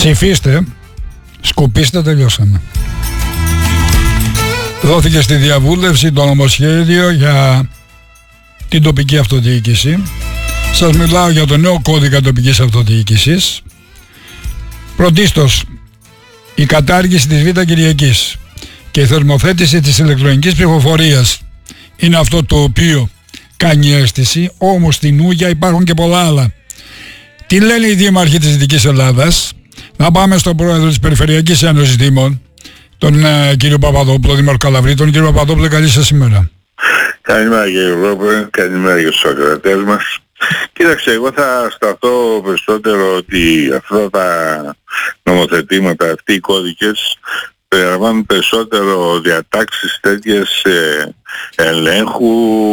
Ψηφίστε, σκουπίστε, τελειώσαμε. Δόθηκε στη διαβούλευση το νομοσχέδιο για την τοπική αυτοδιοίκηση. Σας μιλάω για το νέο κώδικα τοπικής αυτοδιοίκησης. Πρωτίστως, η κατάργηση της Β' Κυριακής και η θεσμοθέτηση της ηλεκτρονικής ψηφοφορίας είναι αυτό το οποίο κάνει αίσθηση, όμως στην Ούγια υπάρχουν και πολλά άλλα. Τι λένε οι δήμαρχοι της Δυτικής Ελλάδας? Να πάμε στον πρόεδρο της Περιφερειακής Ένωσης Δήμων, τον κύριο Παπαδόπουλο, δήμαρχο Καλαβρή. Τον κύριο Παπαδόπουλο, καλή σας ημέρα. Καλημέρα κύριε Ευρώπη, καλημέρα για τους ακροατές μας. Κοίταξε, εγώ θα σταθώ περισσότερο ότι αυτά τα νομοθετήματα, αυτοί οι κώδικες περιλαμβάνουν περισσότερο διατάξεις τέτοιες ελέγχου,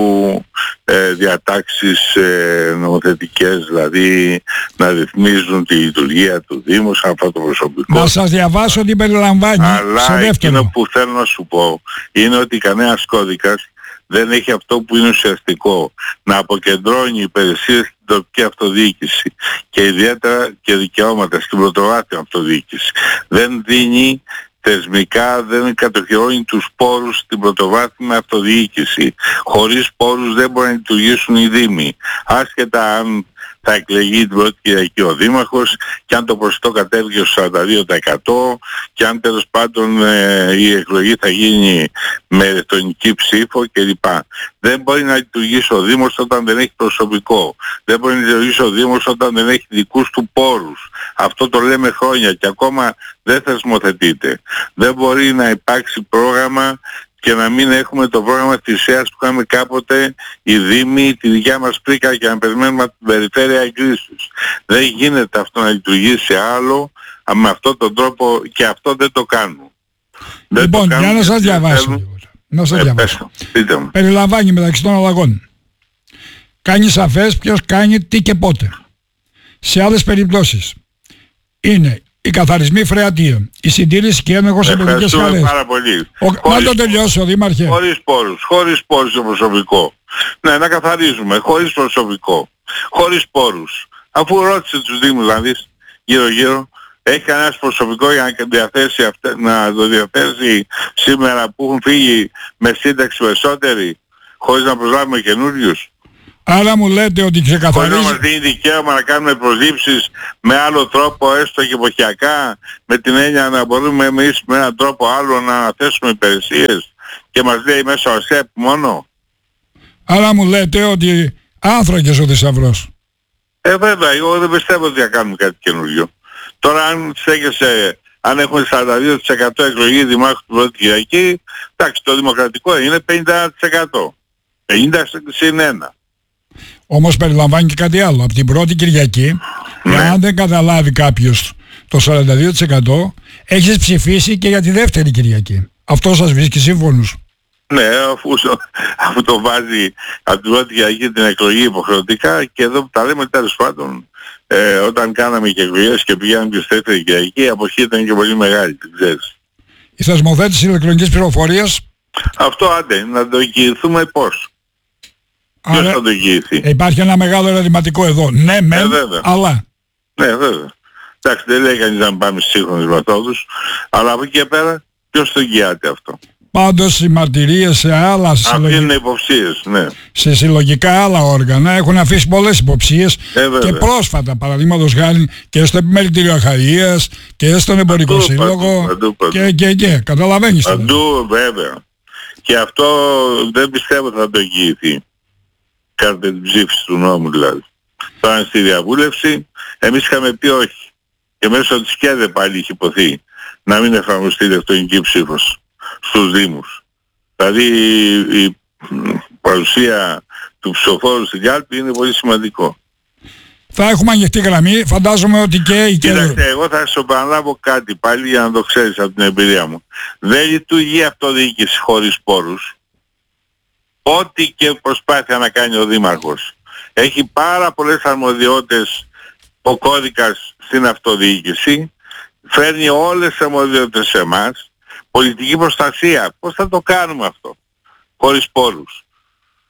διατάξεις νομοθετικές, δηλαδή να ρυθμίζουν τη λειτουργία του Δήμου σαν αυτό το προσωπικό. Να σας διαβάσω τι περιλαμβάνει. Αλλά εκείνο που θέλω να σου πω είναι ότι κανένας κώδικας δεν έχει αυτό που είναι ουσιαστικό, να αποκεντρώνει υπηρεσίες στην τοπική αυτοδιοίκηση και ιδιαίτερα και δικαιώματα στην πρωτοβάθμια αυτοδιοίκηση. Δεν δίνει θεσμικά, δεν κατοχυρώνει τους πόρους στην πρωτοβάθμια αυτοδιοίκηση. Χωρίς πόρους δεν μπορεί να λειτουργήσουν οι δήμοι. Άσχετα αν θα εκλεγεί την πρώτη Κυριακή ο Δήμαρχος και αν το ποσοστό κατέβηκε στο 42% και αν τέλος πάντων η εκλογή θα γίνει με ηλεκτρονική ψήφο κλπ. Δεν μπορεί να λειτουργήσει ο Δήμος όταν δεν έχει προσωπικό. Δεν μπορεί να λειτουργήσει ο Δήμος όταν δεν έχει δικούς του πόρους. Αυτό το λέμε χρόνια και ακόμα δεν θεσμοθετείται. Δεν μπορεί να υπάρξει πρόγραμμα και να μην έχουμε το πρόγραμμα θυσίας που είχαμε κάποτε οι Δήμοι, τη δικιά μας πρίκα και να περιμένουμε από την περιφέρεια εγκρίσεις. Δεν γίνεται αυτό να λειτουργήσει άλλο με αυτόν τον τρόπο και αυτό δεν το κάνουν. Λοιπόν, για να σας διαβάσω. Να σας διαβάσω. Περιλαμβάνει μεταξύ των αλλαγών. Κάνει σαφές ποιος κάνει τι και πότε. Σε άλλες περιπτώσεις είναι οι καθαρισμοί φρεατίων, η συντήρηση και έλεγχος σε παιδικές χαρές. Πάρα πολύ. Να το τελειώσω, Δήμαρχε. Χωρίς πόρους στο προσωπικό. Ναι, να καθαρίζουμε, χωρίς προσωπικό, χωρίς πόρους. Αφού ρώτησε τους Δήμους να δεις γύρω-γύρω, έχει κανένας προσωπικό για να το διαθέσει σήμερα που έχουν φύγει με σύνταξη περισσότεροι, χωρίς να προσλάβουμε καινούριους? Άρα μου λέτε ότι ξεκαθαρίζει... Χωρίς να μας δίνει δικαίωμα να κάνουμε προσλήψεις με άλλο τρόπο, έστω και εποχιακά, με την έννοια να μπορούμε εμείς με έναν τρόπο άλλο να αναθέσουμε υπηρεσίες και μας λέει μέσα ο ΣΕΠ μόνο. Άρα μου λέτε ότι άνθρακες ο θησαυρός. Βέβαια, εγώ δεν πιστεύω ότι θα κάνουμε κάτι καινούριο. Τώρα αν στέκεσαι, αν έχουμε 42% εκλογή δημάρχου την πρώτη Κυριακή, εντάξει, το δημοκρατικό είναι 50%. 50-1. Όμως περιλαμβάνει και κάτι άλλο. Από την πρώτη Κυριακή, αν δεν καταλάβει κάποιος το 42%, έχεις ψηφίσει και για τη δεύτερη Κυριακή. Αυτό σας βρίσκει σύμφωνος? Ναι, αφού το βάζει από την πρώτη Κυριακή την εκλογή υποχρεωτικά, και εδώ τα λέμε τέλος πάντων, όταν κάναμε και εκλογές και πηγαίναμε και στη δεύτερη Κυριακή, η αποχή ήταν και πολύ μεγάλη, την ξέρεις. Η θεσμοθέτηση ηλεκτρονικής πληροφορίας. Αυτό άντε, να το εγγυηθούμε πώς. Ποιος θα το εγγυηθεί? Υπάρχει ένα μεγάλο ερωτηματικό εδώ. Ναι, αλλά. Ναι, βέβαια. Εντάξει, δεν λέει κανείς να πάμε στις σύγχρονες μεθόδους, αλλά από εκεί και πέρα ποιος το εγγυάται αυτό? Πάντως οι μαρτυρίες σε άλλα υποψίες, ναι. Σε συλλογικά άλλα όργανα έχουν αφήσει πολλές υποψίες και πρόσφατα, παραδείγματος χάρη, και στο Επιμελητήριο Αχαΐας και στον Εμπορικό Σύλλογο και καταλαβαίνεις. Παντού, βέβαια. Και αυτό δεν πιστεύω θα το εγγυηθεί. Κάντε την ψήφιση του νόμου δηλαδή. Τώρα στη διαβούλευση εμείς είχαμε πει όχι. Και μέσω της ΚΕΔΕ πάλι είχε υποθεί να μην εφαρμοστεί η ηλεκτρονική ψήφος στους Δήμους. Δηλαδή η παρουσία του ψηφοφόρου στην κάλπη είναι πολύ σημαντικό. Θα έχουμε ανοιχτή γραμμή, φαντάζομαι ότι και η ΚΕΔΕ. Κοίταξε, εγώ θα σου επαναλάβω κάτι πάλι για να το ξέρεις από την εμπειρία μου. Δεν λειτουργεί αυτοδιοίκηση χωρίς πόρους. Ό,τι και προσπάθεια να κάνει ο Δήμαρχος. Έχει πάρα πολλές αρμοδιότητες ο κώδικας στην αυτοδιοίκηση, φέρνει όλες τις αρμοδιότητες σε εμάς. Πολιτική προστασία, πώς θα το κάνουμε αυτό χωρίς πόρους?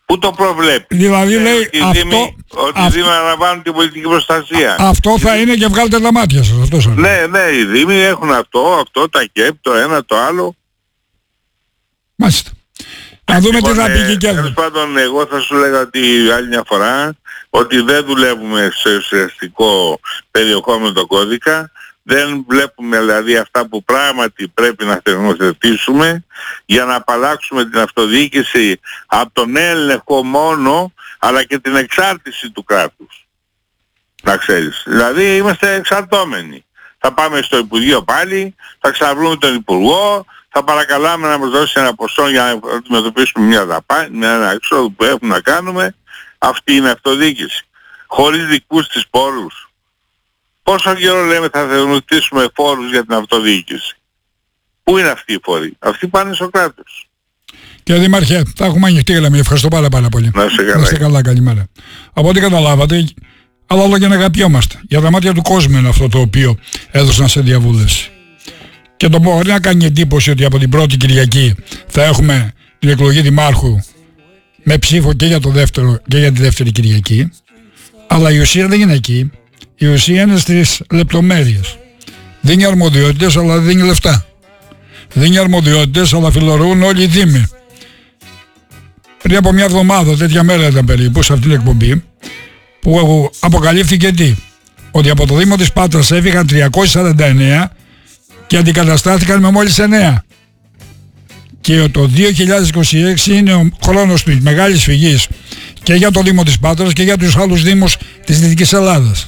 Πού το προβλέπει? Δηλαδή λέει ότι οι Δήμοι αναλαμβάνουν την πολιτική προστασία. Αυτό θα είναι και βγάλτε τα μάτια σας. Αυτό σας. Ναι, οι Δήμοι έχουν αυτό, τα ΚΕΠ, το ένα, το άλλο. Μάλιστα. Να δούμε τι θα πει και κέρδο. Τέλος πάντων, εγώ θα σου λέγα ότι άλλη μια φορά ότι δεν δουλεύουμε σε ουσιαστικό περιεχόμενο το κώδικα. Δεν βλέπουμε δηλαδή αυτά που πράγματι πρέπει να θεσμοθετήσουμε για να απαλλάξουμε την αυτοδιοίκηση από τον έλεγχο μόνο, αλλά και την εξάρτηση του κράτους. Να ξέρεις. Δηλαδή είμαστε εξαρτώμενοι. Θα πάμε στο Υπουργείο πάλι, θα ξαβρούμε τον Υπουργό, θα παρακαλάμε να μας δώσει ένα ποσό για να αντιμετωπίσουμε μια δαπάνη, ένα εξόδου που έχουμε να κάνουμε. Αυτή είναι αυτοδιοίκηση. Χωρίς δικούς της πόρους. Πόσο καιρό λέμε θα θεσμοθετήσουμε φόρους για την αυτοδιοίκηση? Πού είναι αυτοί οι φόροι? Αυτοί πάνε στο κράτος. Κύριε Δήμαρχε, τα έχουμε ανοιχτή γραμμή. Ευχαριστώ πάρα πολύ. Να είστε καλά. Να είστε καλά, καλημέρα. Από ό,τι καταλάβατε, αλλά όλο και να αγαπιόμαστε. Για τα μάτια του κόσμου είναι αυτό το οποίο έδωσαν σε διαβούλευση. Και το μπορεί να κάνει εντύπωση ότι από την πρώτη Κυριακή θα έχουμε την εκλογή δημάρχου με ψήφο και για το δεύτερο και για τη δεύτερη Κυριακή. Αλλά η ουσία δεν είναι εκεί. Η ουσία είναι στις λεπτομέρειες. Δίνει αρμοδιότητες αλλά δεν δίνει λεφτά. Δίνει αρμοδιότητες αλλά φιλορρούν όλοι οι Δήμοι. Πριν από μια εβδομάδα, τέτοια μέρα ήταν περίπου σε αυτήν την εκπομπή, που αποκαλύφθηκε τι? Ότι από το Δήμο της Πάτρας έφυγαν 349 και αντικαταστάθηκαν με μόλις 9. Και το 2026 είναι ο χρόνος της μεγάλης φυγής και για το Δήμο της Πάτρας και για τους άλλους Δήμους της Δυτικής Ελλάδας.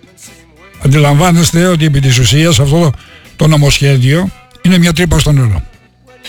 Αντιλαμβάνεστε ότι επί της ουσίας αυτό το νομοσχέδιο είναι μια τρύπα στο νερό.